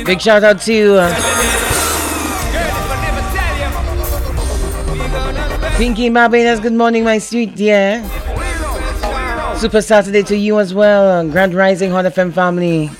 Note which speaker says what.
Speaker 1: Big shout out to Pinky Barbados. Good morning, my sweet dear. Super Saturday to you as well. Grand Rising Hot FM family.